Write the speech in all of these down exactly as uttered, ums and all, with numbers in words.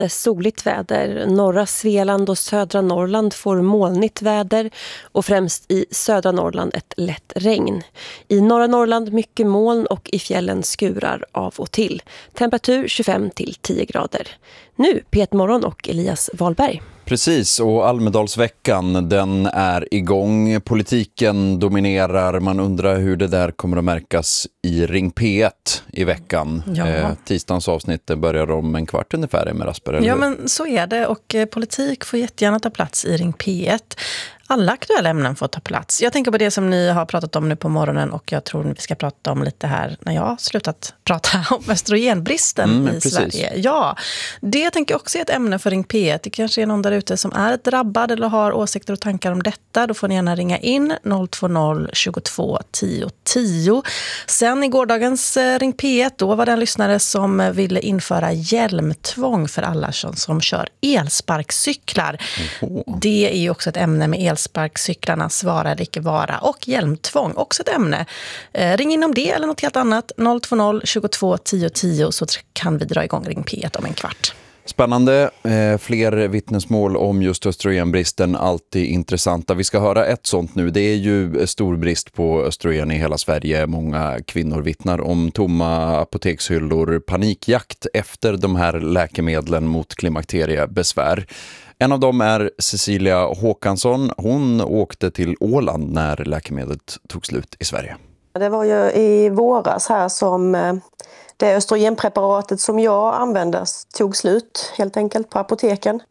Soligt väder. Norra Svealand och södra Norrland får molnigt väder och främst i södra Norrland ett lätt regn. I norra Norrland mycket moln och i fjällen skurar av och till. Temperatur tjugofem till tio grader. Nu P ett Morgon och Elias Wahlberg. Precis, och Almedalsveckan, den är igång. Politiken dominerar. Man undrar hur det där kommer att märkas i Ring P ett i veckan. Ja. Eh, tisdagens avsnitt börjar om en kvart ungefär med Rasper, eller Ja, hur? men så är det. Och eh, politik får jättegärna ta plats i Ring P ett. Alla aktuella ämnen får ta plats. Jag tänker på det som ni har pratat om nu på morgonen, och jag tror vi ska prata om lite här när jag har slutat prata om östrogenbristen mm, i precis. Sverige. Ja, det tänker jag också är ett ämne för Ring P ett. Det kanske är någon där ute som är drabbad eller har åsikter och tankar om detta. Då får ni gärna ringa in noll två noll tjugotvå tio tio. Sen i gårdagens eh, Ring P ett, då var det en lyssnare som ville införa hjälmtvång för alla som, som kör elsparkcyklar. Oh. Det är ju också ett ämne med elsparkcyklarna, svara eller icke vara, och hjälmtvång, också ett ämne. Eh, ring in om det eller något helt annat, noll två noll tjugotvå tio tio, så kan vi dra igång Ring P ett om en kvart. Spännande. Eh, fler vittnesmål om just östrogenbristen, alltid intressanta. Vi ska höra ett sånt nu. Det är ju stor brist på östrogen i hela Sverige. Många kvinnor vittnar om tomma apotekshyllor, panikjakt efter de här läkemedlen mot klimakteriebesvär. En av dem är Cecilia Håkansson. Hon åkte till Åland när läkemedlet tog slut i Sverige. Det var ju i våras här som det östrogenpreparatet som jag använde tog slut helt enkelt på apoteken.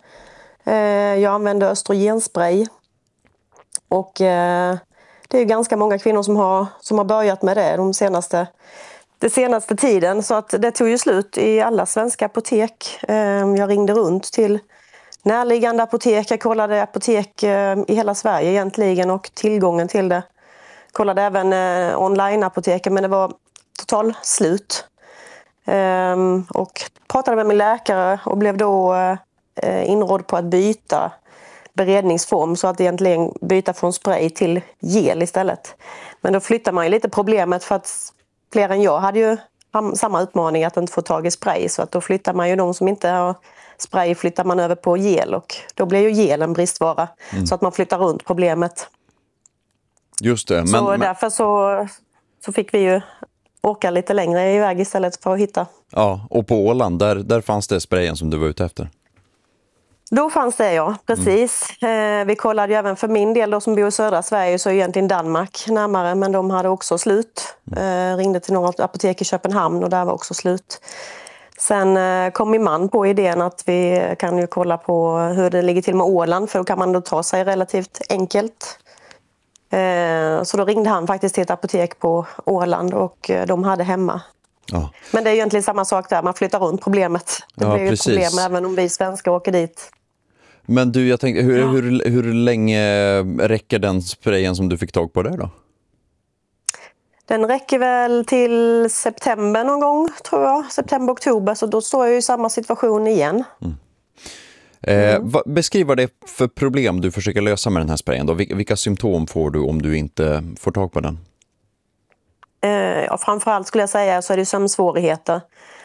Jag använde östrogenspray, och det är ganska många kvinnor som har, som har börjat med det de senaste, den senaste tiden. Så att det tog ju slut i alla svenska apotek. Jag ringde runt till närliggande apotek, jag kollade apotek i hela Sverige egentligen och tillgången till det. Kollade även online-apoteken, men det var total slut. Um, och pratade med min läkare och blev då uh, inrådd på att byta beredningsform, så att egentligen byta från spray till gel istället. Men då flyttar man ju lite problemet, för att fler än jag hade ju samma utmaning att inte få tag i spray, så att då flyttar man ju de som inte har spray flyttar man över på gel, och då blir ju gel en bristvara, mm. så att man flyttar runt problemet. Just det. Men, så men... därför så, så fick vi ju åka lite längre iväg istället för att hitta. Ja, och på Åland, där, där fanns det sprayen som du var ute efter. Då fanns det, ja, precis. Mm. Eh, vi kollade ju även för min del då, som bor i södra Sverige, så är egentligen Danmark närmare, men de hade också slut. Eh, ringde till något apotek i Köpenhamn och där var också slut. Sen eh, kom min man på idén att vi kan ju kolla på hur det ligger till med Åland, för då kan man då ta sig relativt enkelt. Eh, så då ringde han faktiskt till ett apotek på Åland, och eh, de hade hemma. Ja. Men det är ju egentligen samma sak där, man flyttar runt problemet. Det Ja, blir ju ett precis. problem även om vi svenskar åker dit. Men du, jag tänkte, hur, Ja. hur, hur länge räcker den sprayen som du fick tag på där då? Den räcker väl till september någon gång, tror jag. September, oktober, så då står jag ju i samma situation igen. Mm. Eh, mm. va, beskriv vad det är för problem du försöker lösa med den här sprayen då. Vilka, vilka symptom får du om du inte får tag på den? Eh, ja, framförallt skulle jag säga så är det sömnsvårigheter.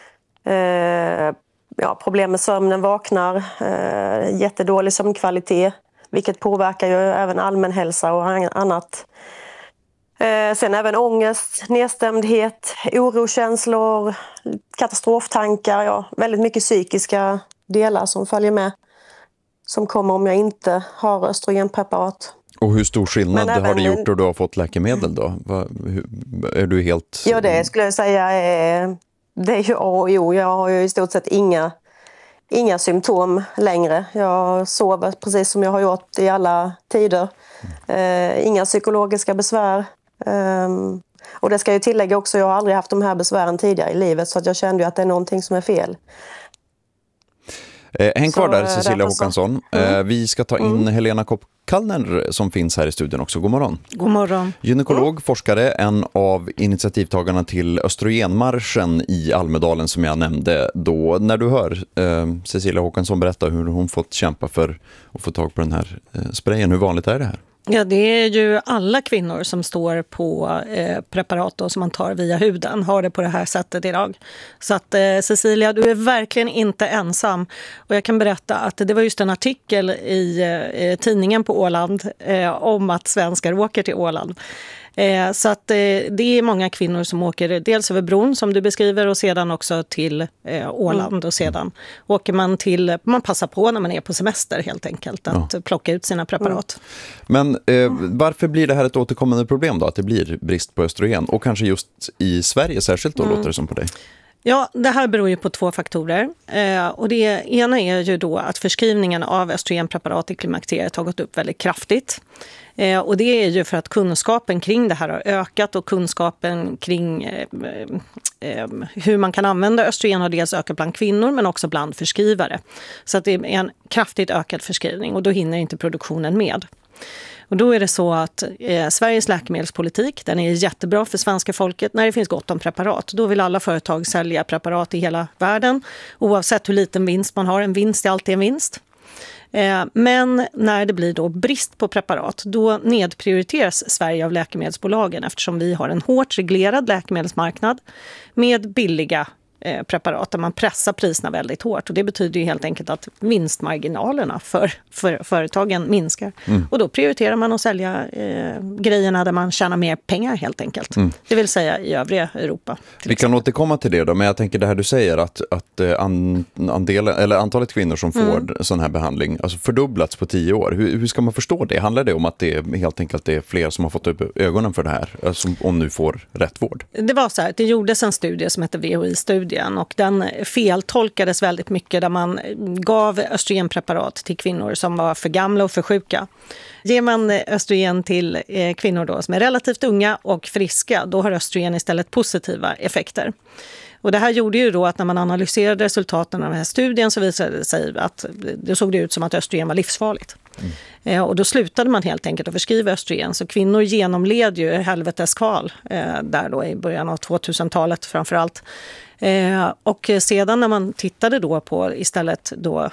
Eh, ja, problem med sömnen, vaknar, eh, jättedålig sömnkvalitet, vilket påverkar ju även allmän hälsa och annat. Eh, sen även ångest, nedstämdhet, orokänslor, katastroftankar, ja, väldigt mycket psykiska delar som följer med, som kommer om jag inte har östrogenpreparat. Och hur stor skillnad även, har det gjort då du har fått läkemedel då? Va, hur, är du helt... Ja, det skulle jag säga är, det är ju A och O. Jag har ju i stort sett inga, inga symptom längre. Jag sover precis som jag har gjort i alla tider. Eh, inga psykologiska besvär. Eh, och det ska jag tillägga också, jag har aldrig haft de här besvären tidigare i livet, så att jag kände ju att det är någonting som är fel. Eh, häng kvar där, Cecilia Håkansson. Mm. Eh, vi ska ta in mm. Helena Kopp-Kallner som finns här i studion också. God morgon. God morgon. Gynekolog, mm. forskare, en av initiativtagarna till östrogenmarschen i Almedalen som jag nämnde då. När du hör eh, Cecilia Håkansson berätta hur hon fått kämpa för att få tag på den här eh, sprayen, hur vanligt är det här? Ja, det är ju alla kvinnor som står på eh, preparat då, som man tar via huden, har det på det här sättet idag. Så att eh, Cecilia, du är verkligen inte ensam. Och jag kan berätta att det var just en artikel i eh, tidningen på Åland eh, om att svenskar åker till Åland. Eh, så att eh, det är många kvinnor som åker dels över bron som du beskriver och sedan också till eh, Åland mm. och sedan åker man till, man passar på när man är på semester helt enkelt att ja. plocka ut sina preparat. Mm. Men eh, varför blir det här ett återkommande problem då, att det blir brist på östrogen och kanske just i Sverige särskilt då mm. låter det som på dig? Ja, det här beror ju på två faktorer. Eh, och det ena är ju då att förskrivningen av östrogenpreparat i klimakteriet har gått upp väldigt kraftigt. Eh, och det är ju för att kunskapen kring det här har ökat och kunskapen kring eh, eh, hur man kan använda östrogen har dels ökat bland kvinnor men också bland förskrivare. Så att det är en kraftigt ökad förskrivning och då hinner inte produktionen med. Och då är det så att eh, Sveriges läkemedelspolitik, den är jättebra för svenska folket när det finns gott om preparat. Då vill alla företag sälja preparat i hela världen oavsett hur liten vinst man har. En vinst är alltid en vinst. Eh, men när det blir då brist på preparat, då nedprioriteras Sverige av läkemedelsbolagen eftersom vi har en hårt reglerad läkemedelsmarknad med billiga preparat där man pressar priserna väldigt hårt. Och det betyder ju helt enkelt att vinstmarginalerna för, för företagen minskar. Mm. Och då prioriterar man att sälja eh, grejerna där man tjänar mer pengar helt enkelt. Mm. Det vill säga i övriga Europa. Vi exempel. kan återkomma till det då, men jag tänker det här du säger att, att an, andelen, eller antalet kvinnor som får mm. sån här behandling alltså fördubblats på tio år. Hur, hur ska man förstå det? Handlar det om att det är helt enkelt det är fler som har fått upp ögonen för det här alltså, om nu får rätt vård? Det var så här, det gjordes en studie som heter V H I-studien och den feltolkades väldigt mycket där man gav östrogenpreparat till kvinnor som var för gamla och för sjuka. Ger man östrogen till kvinnor då som är relativt unga och friska, då har östrogen istället positiva effekter. Och det här gjorde ju då att när man analyserade resultaten av den här studien så visade det sig att det såg det ut som att östrogen var livsfarligt. Mm. Och då slutade man helt enkelt att förskriva östrogen. Så kvinnor genomled ju helveteskval eh, där då i början av tvåtusentalet framförallt. Eh, och sedan när man tittade då på istället då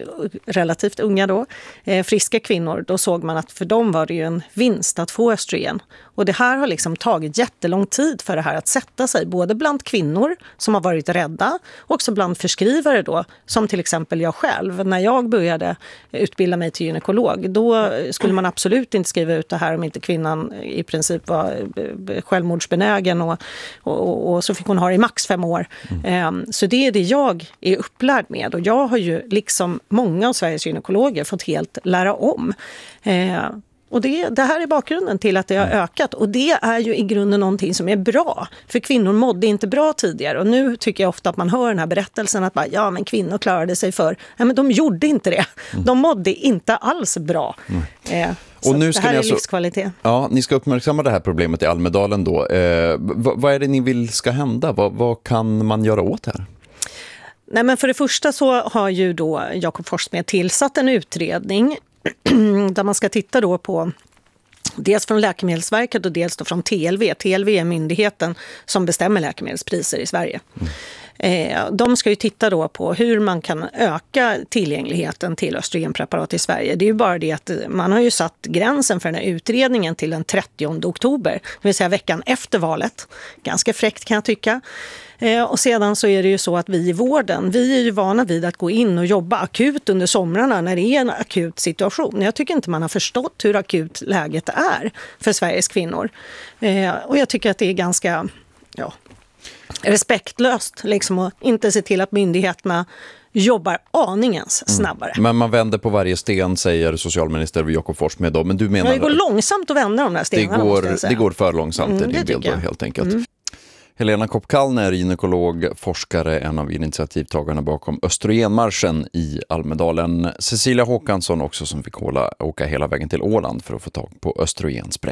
relativt unga då, eh, friska kvinnor, då såg man att för dem var det ju en vinst att få östrogen. Och det här har liksom tagit jättelång tid för det här att sätta sig, både bland kvinnor som har varit rädda och också bland förskrivare då, som till exempel jag själv. När jag började utbilda mig till gynekolog, då skulle man absolut inte skriva ut det här om inte kvinnan i princip var självmordsbenägen och, och, och så fick hon ha det i max fem år. Mm. Så det är det jag är upplärd med och jag har ju liksom många av Sveriges gynekologer fått helt lära om. Och det, det här är bakgrunden till att det har ökat och det är ju i grunden någonting som är bra. För kvinnor mådde inte bra tidigare och nu tycker jag ofta att man hör den här berättelsen att bara, ja men kvinnor klarade sig för. Nej men de gjorde inte det. De mådde inte alls bra. Mm. Eh, och nu ska det här ni är alltså, livskvalitet. Ja, ni ska uppmärksamma det här problemet i Almedalen då. Eh, vad, vad är det ni vill ska hända? Vad, vad kan man göra åt det här? Nej men för det första så har ju då Jakob Forssmed tillsatt en utredning där man ska titta då på dels från Läkemedelsverket och dels då från T L V. T L V är myndigheten som bestämmer läkemedelspriser i Sverige. Mm. Eh, de ska ju titta då på hur man kan öka tillgängligheten till östrogenpreparat i Sverige. Det är ju bara det att man har ju satt gränsen för den här utredningen till den trettionde oktober, det vill säga veckan efter valet. Ganska fräckt kan jag tycka. Eh, och sedan så är det ju så att vi i vården, vi är ju vana vid att gå in och jobba akut under somrarna när det är en akut situation. Jag tycker inte man har förstått hur akut läget är för Sveriges kvinnor. Eh, och jag tycker att det är ganska ja, respektlöst liksom, att inte se till att myndigheterna jobbar aningens snabbare. Mm. Men man vänder på varje sten, säger socialminister Jakob Forssmed då. Men du menar... Ja, det går långsamt att vända de där stenarna. Det går, det går för långsamt mm, i din bild då, helt enkelt. Mm. Helena Kopp-Kallner, gynekolog, forskare, en av initiativtagarna bakom östrogenmarschen i Almedalen. Cecilia Håkansson också som fick hålla, åka hela vägen till Åland för att få tag på östrogenspray.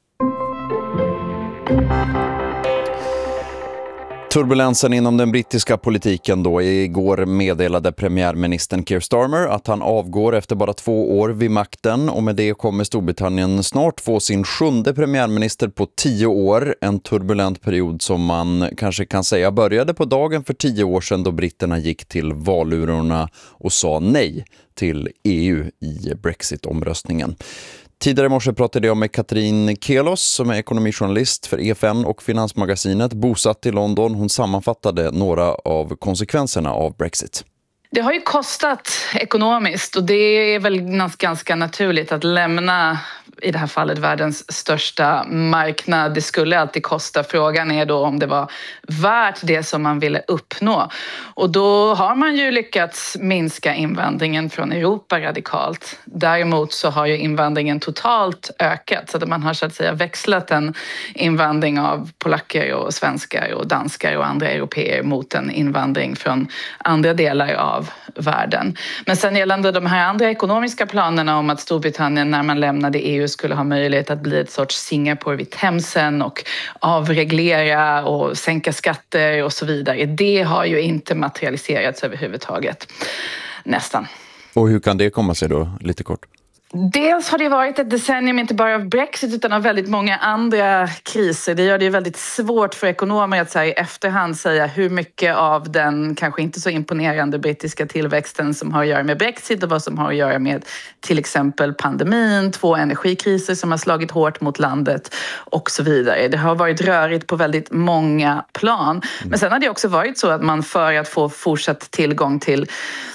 Turbulensen inom den brittiska politiken då. Igår meddelade premiärministern Keir Starmer att han avgår efter bara två år vid makten och med det kommer Storbritannien snart få sin sjunde premiärminister på tio år. En turbulent period som man kanske kan säga började på dagen för tio år sedan då britterna gick till valurnorna och sa nej till E U i Brexit-omröstningen. Tidigare i morse pratade jag med Katrin Kelos som är ekonomijournalist för E F N och Finansmagasinet, bosatt i London. Hon sammanfattade några av konsekvenserna av Brexit. Det har ju kostat ekonomiskt och det är väl ganska naturligt att lämna i det här fallet världens största marknad. Det skulle alltid kosta. Frågan är då om det var värt det som man ville uppnå. Och då har man ju lyckats minska invandringen från Europa radikalt. Däremot så har ju invandringen totalt ökat så att man har så att säga växlat en invandring av polacker och svenskar och danskar och andra europeer mot en invandring från andra delar av världen. Men sen gällande de här andra ekonomiska planerna om att Storbritannien när man lämnade E U skulle ha möjlighet att bli ett sorts Singapore vid Themsen och avreglera och sänka skatter och så vidare. Det har ju inte materialiserats överhuvudtaget. Nästan. Och hur kan det komma sig då, lite kort? Dels har det varit ett decennium inte bara av Brexit utan av väldigt många andra kriser. Det gör det väldigt svårt för ekonomer att säga i efterhand säga hur mycket av den kanske inte så imponerande brittiska tillväxten som har att göra med Brexit och vad som har att göra med till exempel pandemin, två energikriser som har slagit hårt mot landet och så vidare. Det har varit rörigt på väldigt många plan. Men sen har det också varit så att man för att få fortsatt tillgång till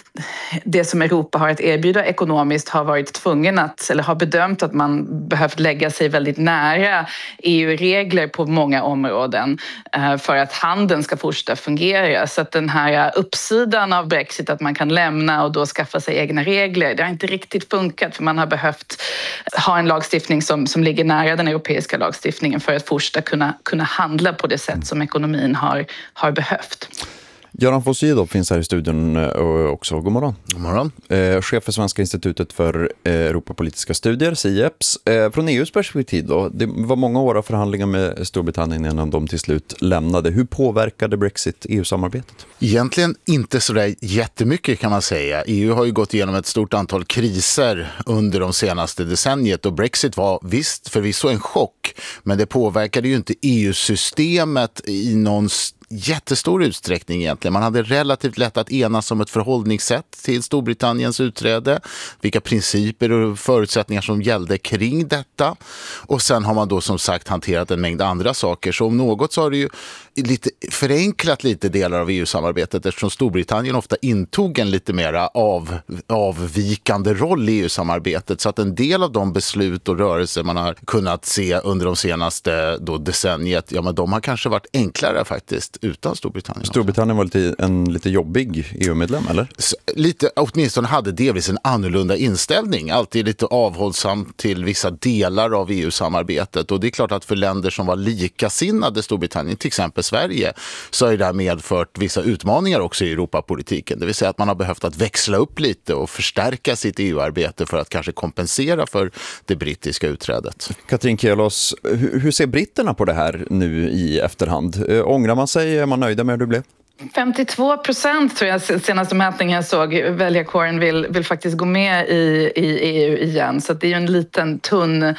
det som Europa har att erbjuda ekonomiskt har varit tvungen att, eller har bedömt att man behövt lägga sig väldigt nära E U-regler på många områden för att handeln ska fortsätta fungera. Så att den här uppsidan av Brexit, att man kan lämna och då skaffa sig egna regler, det har inte riktigt funkat för man har behövt ha en lagstiftning som, som ligger nära den europeiska lagstiftningen för att fortsätta kunna, kunna handla på det sätt som ekonomin har, har behövt. Göran von Sydow finns här i studion också. God morgon. God morgon. Eh, chef för Svenska institutet för eh, Europapolitiska studier, S I E P S. Eh, från E U:s perspektiv då, det var många år av förhandlingar med Storbritannien innan de till slut lämnade. Hur påverkade Brexit E U-samarbetet? Egentligen inte så där jättemycket kan man säga. E U har ju gått igenom ett stort antal kriser under de senaste decenniet och Brexit var visst förvisso en chock, men det påverkade ju inte E U-systemet i någon jättestor utsträckning egentligen. Man hade relativt lätt att enas om ett förhållningssätt till Storbritanniens utträde, vilka principer och förutsättningar som gällde kring detta. Och sen har man då som sagt hanterat en mängd andra saker. Så om något så har det ju lite förenklat lite delar av E U-samarbetet eftersom Storbritannien ofta intog en lite mera av, avvikande roll i E U-samarbetet. Så att en del av de beslut och rörelser man har kunnat se under de senaste då decenniet, ja men de har kanske varit enklare faktiskt utan Storbritannien. Storbritannien var lite, en lite jobbig E U-medlem, eller? Så, lite, åtminstone hade delvis en annorlunda inställning. Alltid lite avhållsam till vissa delar av E U-samarbetet. Och det är klart att för länder som var likasinnade Storbritannien, till exempel Sverige, så har det här medfört vissa utmaningar också i Europapolitiken. Det vill säga att man har behövt att växla upp lite och förstärka sitt E U-arbete för att kanske kompensera för det brittiska utträdet. Katrin Kelos, hur, hur ser britterna på det här nu i efterhand? Äh, ångrar man sig? Är man nöjda med hur det blev? femtiotvå procent tror jag senaste mätningen jag såg väljarkåren vill, vill faktiskt gå med i, i E U igen. Så det är ju en liten tunn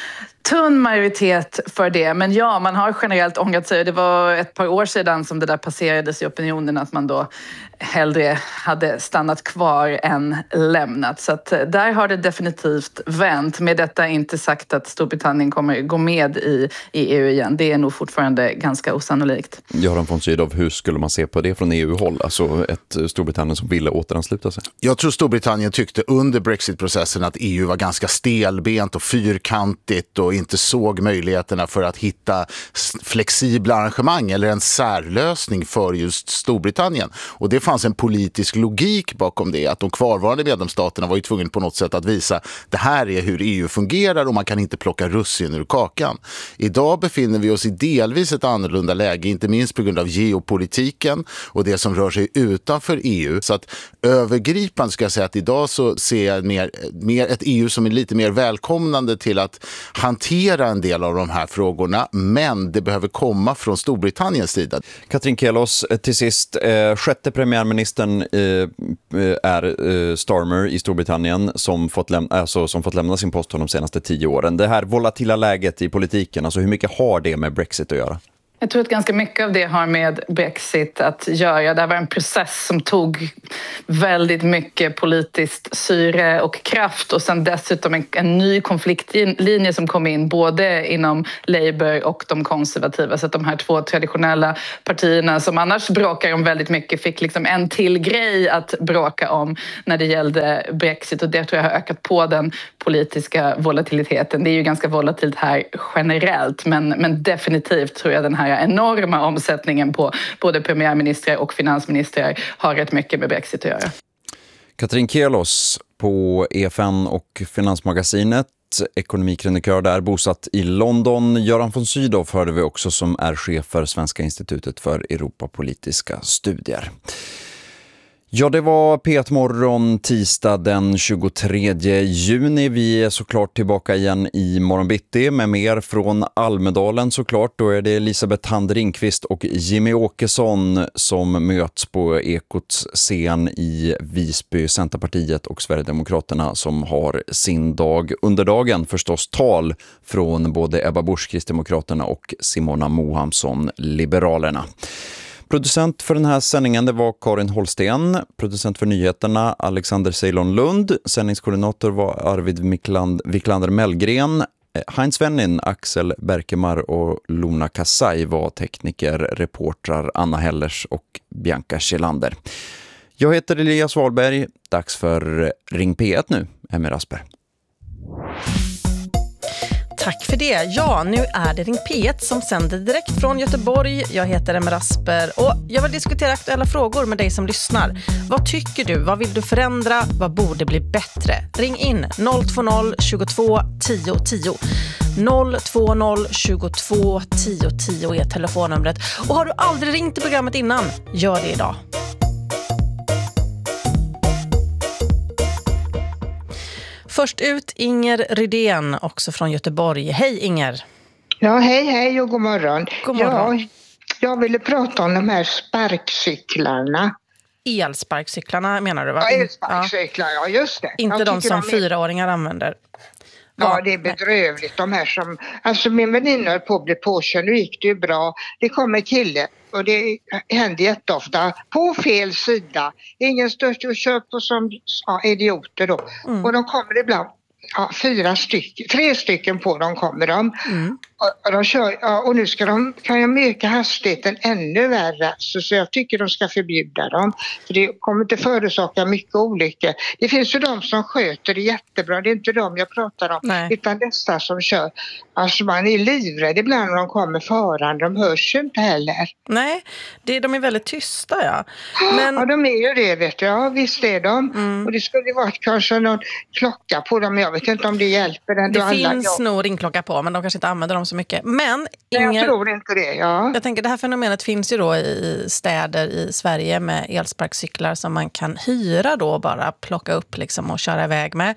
tunn majoritet för det. Men ja, man har generellt ångrat sig. Det var ett par år sedan som det där passerades i opinionen att man då hellre hade stannat kvar än lämnat. Så att där har det definitivt vänt. Med detta inte sagt att Storbritannien kommer gå med i, i E U igen. Det är nog fortfarande ganska osannolikt. Göran von Sydow, hur skulle man se på det från E U-håll? Alltså ett Storbritannien som ville återansluta sig? Jag tror Storbritannien tyckte under Brexit-processen att E U var ganska stelbent och fyrkantigt och inte såg möjligheterna för att hitta flexibla arrangemang eller en särlösning för just Storbritannien. Och det fanns en politisk logik bakom det, att de kvarvarande medlemsstaterna var ju tvungna på något sätt att visa det här är hur E U fungerar och man kan inte plocka russin ur kakan. Idag befinner vi oss i delvis ett annorlunda läge, inte minst på grund av geopolitiken och det som rör sig utanför E U. Så att övergripande ska jag säga att idag så ser jag mer, mer ett E U som är lite mer välkomnande till att hantera en del av de här frågorna, men det behöver komma från Storbritanniens sida. Katrin Kelos, till sist, eh, sjätte premiärministern eh, är eh, Starmer i Storbritannien som fått, läm- alltså, som fått lämna sin post de senaste tio åren. Det här volatila läget i politiken, alltså hur mycket har det med Brexit att göra? Jag tror att ganska mycket av det har med Brexit att göra. Det var en process som tog väldigt mycket politiskt syre och kraft och sen dessutom en, en ny konfliktlinje som kom in både inom Labour och de konservativa. Så att de här två traditionella partierna som annars bråkar om väldigt mycket fick liksom en till grej att bråka om när det gällde Brexit, och det tror jag har ökat på den politiska volatiliteten. Det är ju ganska volatilt här generellt, men, men definitivt tror jag den här enorma omsättningen på både premiärministrar och finansministrar har rätt mycket med Brexit att göra. Katrin Kelos på E F N och Finansmagasinet, ekonomikrönikör där, bosatt i London. Göran von Sydow hörde vi också, som är chef för Svenska institutet för Europapolitiska studier. Ja, det var P ett Morgon tisdag den tjugotredje juni. Vi är såklart tillbaka igen i morgonbitti med mer från Almedalen såklart. Då är det Elisabeth Hand-Ringqvist och Jimmy Åkesson som möts på Ekots scen i Visby. Centerpartiet och Sverigedemokraterna som har sin dag under dagen. Förstås tal från både Ebba Busch, Kristdemokraterna, och Simona Mohamsson, Liberalerna. Producent för den här sändningen, det var Karin Holsten. Producent för nyheterna Alexander Ceylon Lund. Sändningskoordinator var Arvid Mikland, Wiklander Mellgren. Heinz Wennin, Axel Berkemar och Lona Kassai var tekniker, reportrar Anna Hellers och Bianca Kjellander. Jag heter Elias Wahlberg. Dags för Ring P ett nu, Emmy Rasper. Tack för det. Ja, nu är det Ring P ett som sänder direkt från Göteborg. Jag heter Emmy Rasper och jag vill diskutera aktuella frågor med dig som lyssnar. Vad tycker du? Vad vill du förändra? Vad borde bli bättre? Ring in noll två noll tjugotvå tio tio. noll två noll tjugotvå tio tio är telefonnumret. Och har du aldrig ringt i programmet innan, gör det idag. Först ut Inger Rydén, också från Göteborg. Hej Inger! Ja, hej hej och god morgon. God morgon. Ja, jag ville prata om de här sparkcyklarna. Elsparkcyklarna menar du, va? Ja, elsparkcyklar, ja, ja just det. Inte jag de som de är... fyraåringar använder. Ja, det är bedrövligt. De här som, alltså min väninna höll på att bli påkörd, nu gick det ju bra. Det kom en kille och det händer jätteofta på fel sida. Ingen stört och kör på som ja, idioter då. Mm. Och de kommer ibland, ja, fyra stycken, tre stycken på dem kommer de. Mm. Och, och de kör, ja, och nu ska de, kan jag öka hastigheten ännu värre. Så, så jag tycker de ska förbjuda dem. För det kommer inte förorsaka mycket olyckor. Det finns ju de som sköter det jättebra. Det är inte de jag pratar om. Nej. Utan dessa som kör. Alltså man är livrädd ibland när de kommer förande. De hörs ju inte heller. Nej, det, de är väldigt tysta, ja. Men... Ja, de är ju det, vet jag. Ja, visst är de. Mm. Och det skulle vara kanske någon klocka på dem. Jag vet inte om det hjälper. Den det alla, finns ja. nog ringklocka på, men de kanske inte använder dem så mycket. Men Inger, jag tror inte det, ja. Jag tänker det här fenomenet finns ju då i städer i Sverige med elsparkcyklar som man kan hyra då, bara plocka upp liksom och köra iväg med.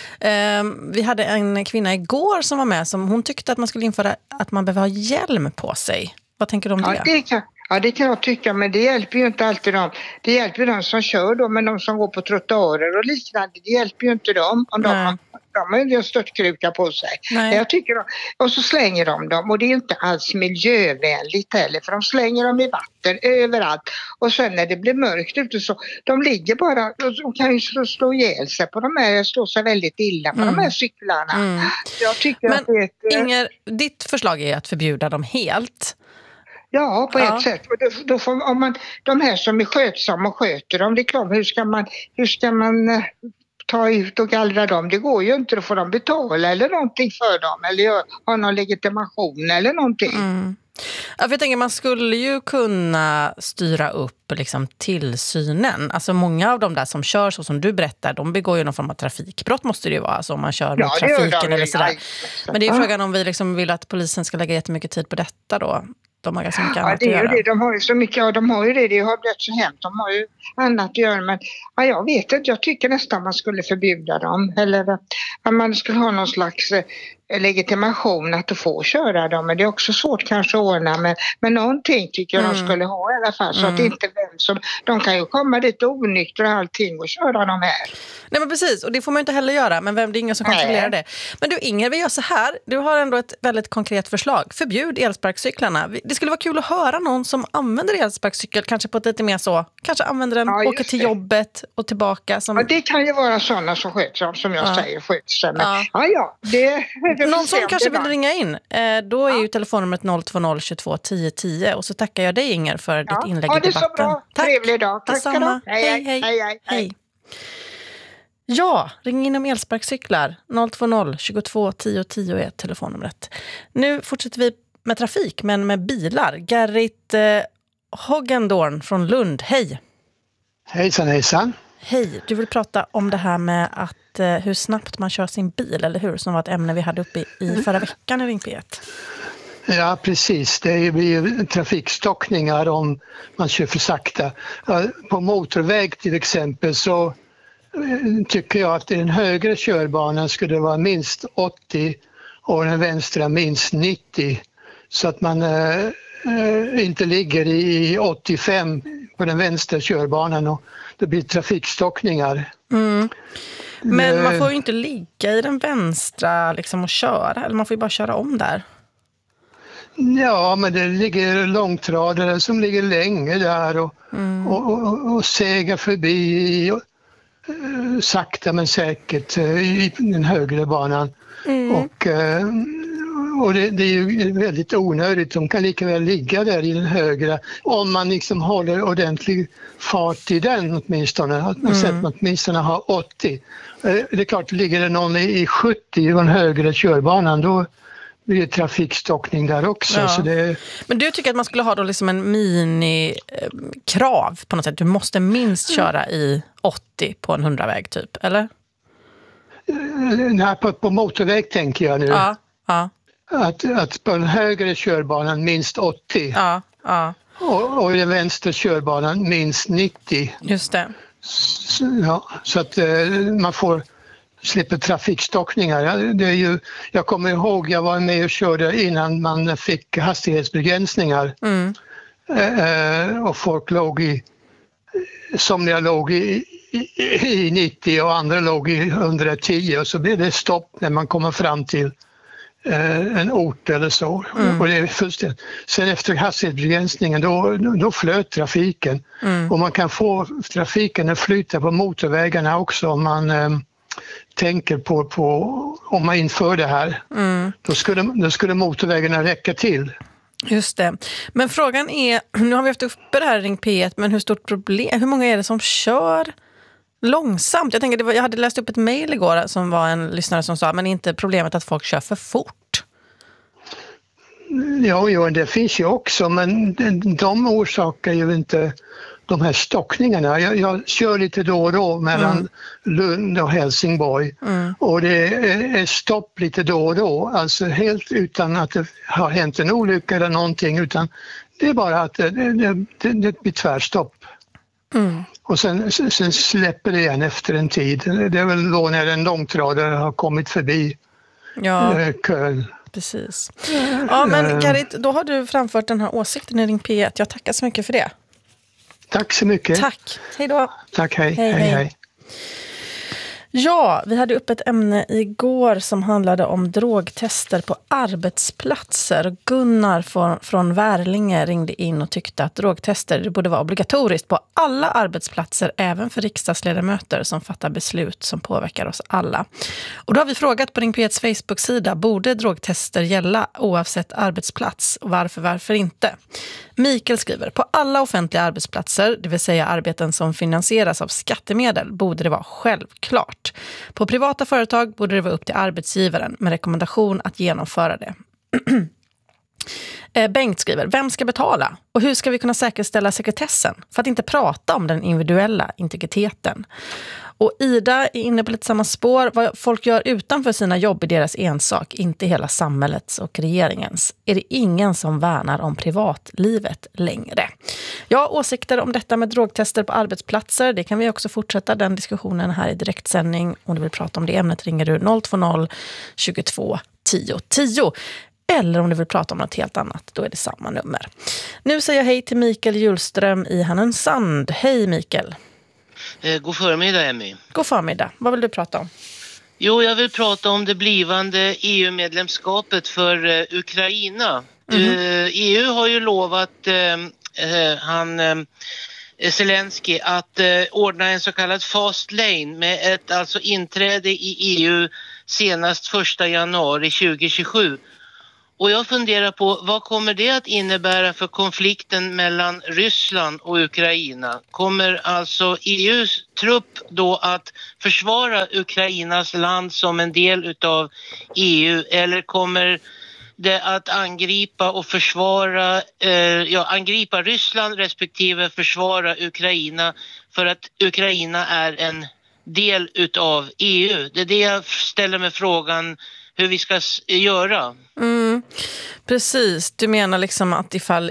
Um, vi hade en kvinna igår som var med som hon tyckte att man skulle införa att man behöver ha hjälm på sig. Vad tänker du om det? Ja, det kan, ja, det kan jag tycka, men det hjälper ju inte alltid dem. Det hjälper de som kör då, men de som går på trottoarer och liknande, det hjälper ju inte dem om de har, de har ju en störtkruka på sig. Nej. Jag tycker de, och så slänger de dem, och det är inte alls miljövänligt heller, för de slänger dem i vatten överallt. Och sen när det blir mörkt ute så, de ligger bara och kan ju slå, slå ihjäl sig på de här, slå sig väldigt illa på mm. de här cyklarna. Mm. Jag tycker men att det är, Inger, ditt förslag är att förbjuda dem helt. Ja, på ja. ett sätt. Och då, då får, om man, de här som är skötsamma och sköter dem, det är klart, hur ska man, hur ska man uh, ta ut och gallra dem? Det går ju inte, då får de betala eller någonting för dem, eller ha någon legitimation eller någonting. Mm. Ja, för jag tänker, man skulle ju kunna styra upp liksom tillsynen. Alltså många av de där som kör så som du berättar, de begår ju någon form av trafikbrott, måste det ju vara. Alltså om man kör mot ja, trafiken eller sådär. Men det är frågan om vi liksom vill att polisen ska lägga jättemycket tid på detta då. De har ganska mycket annat ja, det är att ju göra. Det. De har ju så mycket, ja, de har ju det. Det har blivit så hemskt. De har ju annat att göra. Men ja, jag vet inte, jag tycker nästan man skulle förbjuda dem. Eller att man skulle ha någon slags legitimation att du får köra dem, men det är också svårt kanske att ordna, men, men någonting tycker jag mm. de skulle ha i alla fall, så mm. att inte vem som, de kan ju komma dit onyktra och allting och köra dem här. Nej men precis, och det får man inte heller göra, men vem, det är ingen som kontrollerar det. Men du Inger, vi gör så här, du har ändå ett väldigt konkret förslag, förbjud elsparkcyklarna. Det skulle vara kul att höra någon som använder elsparkcykel, kanske på ett lite mer så, kanske använder den, ja, åker till det. jobbet och tillbaka. Som... Ja, det kan ju vara sådana som sköter som jag ja. säger sköter, men ja, ja, ja det, det någon som kanske vill ringa in, då är ja. ju telefonnumret noll två noll tjugotvå tio tio, och så tackar jag dig Inger för ja. ditt inlägg i debatten. Ja, det är så bra. Tack. Trevlig dag. Tack ska du ha. Hej, hej, hej, hej, hej. hej. Ja, ring in om elsparkcyklar. noll två noll tjugotvå tio tio är telefonnumret. Nu fortsätter vi med trafik, men med bilar. Gerrit eh, Hoggendorn från Lund, hej. Hejsan, hejsan. Hej, du vill prata om det här med att eh, hur snabbt man kör sin bil, eller hur? Som var ett ämne vi hade uppe i, i förra veckan i Ring P ett. Ja, precis. Det blir ju trafikstockningar om man kör för sakta. På motorväg till exempel så tycker jag att den högre körbanan skulle vara minst åttio och den vänstra minst nittio. Så att man äh, inte ligger i åttiofem på den vänstra körbanan och det blir trafikstockningar. Mm. Men man får ju inte ligga i den vänstra liksom och köra, eller man får ju bara köra om där. Ja, men det ligger långtradare som ligger länge där och, mm. och, och, och segar förbi och, uh, sakta men säkert uh, i den högre banan. Mm. Och, uh, och det, det är ju väldigt onödigt. De kan lika väl ligga där i den högra om man liksom håller ordentlig fart i den åtminstone. Att man mm. man åtminstone har åttio. Uh, det är klart, ligger det någon i, i sjuttio i den högre körbanan då det är trafikstockning där också. Ja. Så det... Men du tycker att man skulle ha då liksom en minikrav på något sätt? Du måste minst köra i åttio på en hundraväg typ, eller? Nej, på, på motorväg tänker jag nu. Ja, ja. Att, att på den högre körbanan minst åttio. Ja, ja. Och, och den vänstra körbanan minst nittio. Just det. Så, ja, så att man får... slipper trafikstockningar. Det är ju, jag kommer ihåg, jag var med och körde innan man fick hastighetsbegränsningar. Mm. Eh, och folk låg i, somliga låg i, i, i nittio och andra låg i hundratio och så blev det stopp när man kommer fram till eh, en ort eller så. Mm. Och det är fullständigt. Sen efter hastighetsbegränsningen då, då flöt trafiken. Mm. Och man kan få trafiken att flyta på motorvägarna också om man eh, tänker på, på om man inför det här. Mm. Då, skulle, då skulle motorvägarna räcka till. Just det. Men frågan är, nu har vi haft uppe det här i Ring P ett, men hur stort problem, hur många är det som kör långsamt? Jag tänker, det var, jag hade läst upp ett mejl igår som var en lyssnare som sa, men inte problemet att folk kör för fort? Ja, ja det finns ju också, men de orsakar ju inte de här stockningarna. Jag, jag kör lite då och då mellan mm. Lund och Helsingborg mm. och det är, är stopp lite då och då. Alltså helt utan att det har hänt en olycka eller någonting, utan det är bara att det, det, det, det blir tvärstopp. Mm. Och sen, sen släpper det igen efter en tid. Det är väl då när en långtradare har kommit förbi ja. eh, kön. Precis. Ja, men Gerrit, då har du framfört den här åsikten i Ring P ett. Jag tackar så mycket för det. Tack så mycket. Tack. Hej då. Tack, hej. Hej, hej. hej. Ja, vi hade upp ett ämne igår som handlade om drogtester på arbetsplatser. Gunnar från, från Värlinge ringde in och tyckte att drogtester det borde vara obligatoriskt på alla arbetsplatser, även för riksdagsledamöter som fattar beslut som påverkar oss alla. Och då har vi frågat på Ring P etts Facebook-sida, borde drogtester gälla oavsett arbetsplats? Och varför, varför inte? Mikael skriver, på alla offentliga arbetsplatser, det vill säga arbeten som finansieras av skattemedel, borde det vara självklart. På privata företag borde det vara upp till arbetsgivaren med rekommendation att genomföra det. Bengt skriver, vem ska betala? Och hur ska vi kunna säkerställa sekretessen? För att inte prata om den individuella integriteten. Och Ida är inne på lite samma spår. Vad folk gör utanför sina jobb är deras ensak, inte hela samhällets och regeringens. Är det ingen som värnar om privatlivet längre? Jag har åsikter om detta med drogtester på arbetsplatser. Det kan vi också fortsätta den diskussionen här i direktsändning. Om du vill prata om det ämnet ringer du noll två noll tjugotvå tio tio. Eller om du vill prata om något helt annat, då är det samma nummer. Nu säger jag hej till Mikael Julström i Härnösand. Hej Mikael. Eh, god förmiddag Emmy. God förmiddag. Vad vill du prata om? Jo, jag vill prata om det blivande E U-medlemskapet för eh, Ukraina. Mm-hmm. Eh, E U har ju lovat eh, eh, han eh, Zelensky att eh, ordna en så kallad fast lane med ett alltså inträde i E U senast första januari tjugohundratjugosju. Och jag funderar på vad kommer det att innebära för konflikten mellan Ryssland och Ukraina? Kommer alltså E U:s trupp då att försvara Ukrainas land som en del utav E U, eller kommer det att angripa och försvara, eh, ja, angripa Ryssland respektive försvara Ukraina för att Ukraina är en del utav E U? Det är det jag ställer mig frågan hur vi ska göra. Mm, precis, du menar liksom att ifall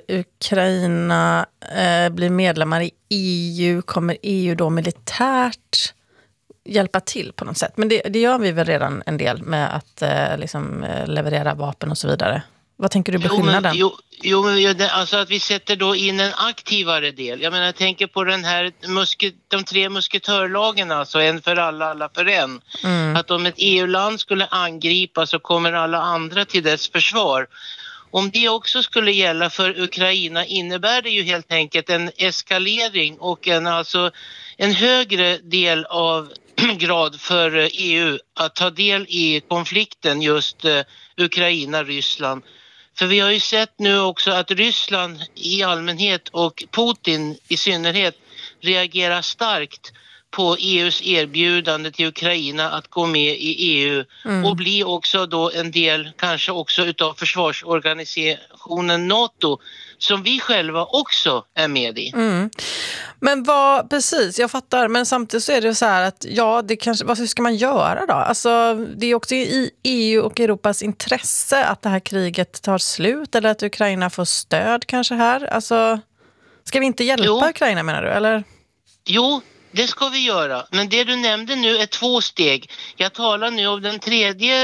Ukraina eh, blir medlemmar i E U kommer E U då militärt hjälpa till på något sätt. Men det, det gör vi väl redan en del med att eh, liksom, leverera vapen och så vidare. Vad tänker du blir skillnaden? Jo, jo, jo det, alltså att vi sätter då in en aktivare del. Jag menar, jag tänker på den här musket, de tre musketörlagen, alltså en för alla, alla för en. Mm. Att om ett E U-land skulle angripa så kommer alla andra till dess försvar. Om det också skulle gälla för Ukraina innebär det ju helt enkelt en eskalering och en, alltså, en högre del av grad för E U att ta del i konflikten just uh, Ukraina-Ryssland. För vi har ju sett nu också att Ryssland i allmänhet och Putin i synnerhet reagerar starkt på E U:s erbjudande till Ukraina att gå med i E U mm. och bli också då en del kanske också utav försvarsorganisationen NATO som vi själva också är med i. Mm. Men vad, precis, jag fattar, men samtidigt så är det så här att ja, det kanske, vad ska man göra då? Alltså det är också i E U och Europas intresse att det här kriget tar slut eller att Ukraina får stöd kanske här. Alltså, ska vi inte hjälpa jo. Ukraina menar du, eller? Jo, det ska vi göra. Men det du nämnde nu är två steg. Jag talar nu om den tredje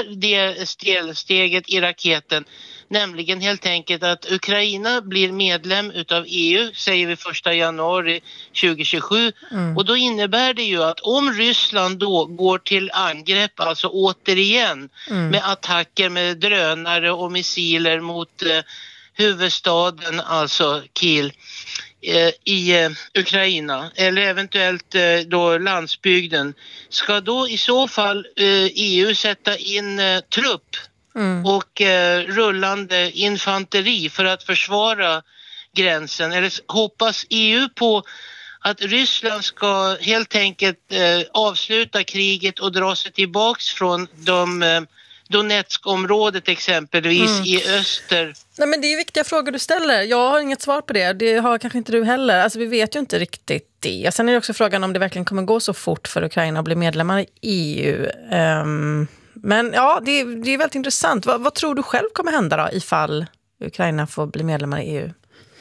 steget i raketen. Nämligen helt enkelt att Ukraina blir medlem utav E U, säger vi första januari tjugohundratjugosju. Mm. Och då innebär det ju att om Ryssland då går till angrepp, alltså återigen mm. med attacker med drönare och missiler mot eh, huvudstaden, alltså Kiev, eh, i eh, Ukraina, eller eventuellt eh, då landsbygden, ska då i så fall eh, E U sätta in eh, trupp Mm. och eh, rullande infanteri för att försvara gränsen? Eller hoppas E U på att Ryssland ska helt enkelt eh, avsluta kriget och dra sig tillbaks från de eh, Donetsk-området exempelvis mm. i öster? Nej, men det är viktiga frågor du ställer. Jag har inget svar på det. Det har kanske inte du heller. Alltså, vi vet ju inte riktigt det. Sen är det också frågan om det verkligen kommer gå så fort för Ukraina att bli medlemmar i E U. Um... Men ja, det är, det är väldigt intressant. Vad, vad tror du själv kommer hända då ifall Ukraina får bli medlemmar i E U?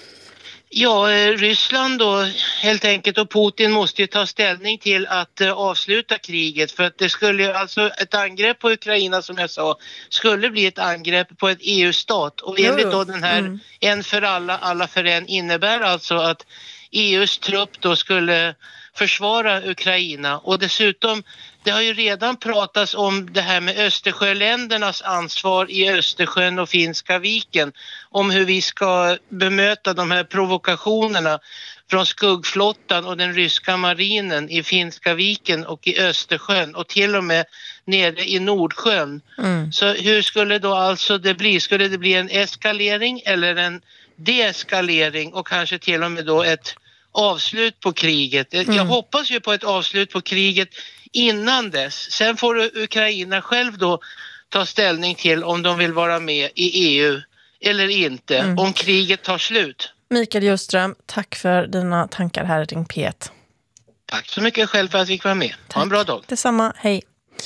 Ja, Ryssland då helt enkelt och Putin måste ju ta ställning till att uh, avsluta kriget. För att det skulle alltså ett angrepp på Ukraina, som jag sa, skulle bli ett angrepp på ett E U-stat. Och enligt då den här mm. en för alla, alla för en innebär alltså att E U:s trupp då skulle försvara Ukraina. Och dessutom, det har ju redan pratats om det här med Östersjöländernas ansvar i Östersjön och Finska viken. Om hur vi ska bemöta de här provokationerna från skuggflottan och den ryska marinen i Finska viken och i Östersjön och till och med nere i Nordsjön. Mm. Så hur skulle då alltså det bli? Skulle det bli en eskalering eller en deeskalering och kanske till och med då ett avslut på kriget? Mm. Jag hoppas ju på ett avslut på kriget innan dess. Sen får Ukraina själv då ta ställning till om de vill vara med i E U eller inte, mm. om kriget tar slut. Mikael Julström, tack för dina tankar här i Ring P ett. Tack så mycket själv för att vi fick vara med. Tack. Ha en bra dag. Detsamma, hej.